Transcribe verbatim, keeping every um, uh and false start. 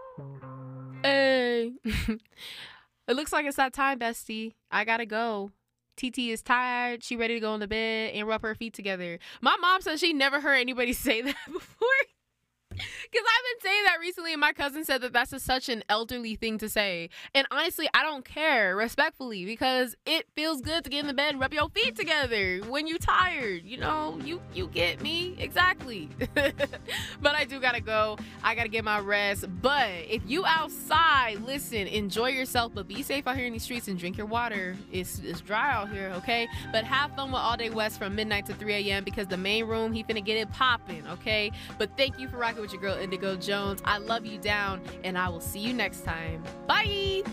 Hey. It looks like it's that time, bestie. I gotta go. T T is tired. She ready to go in the bed and rub her feet together. My mom says she never heard anybody say that before. Because I've been saying that recently, and my cousin said that that's a, such an elderly thing to say. And honestly, I don't care, respectfully, because it feels good to get in the bed and rub your feet together when you're tired. You know, you you get me? Exactly. But I do gotta go. I gotta get my rest. But if you outside, listen, enjoy yourself, but be safe out here in these streets and drink your water. It's, it's dry out here, okay? But have fun with All Day West from midnight to three a.m. because the main room, he finna get it popping, okay? But thank you for rocking with your girl Indigo Jones. I love you down, and I will see you next time. Bye.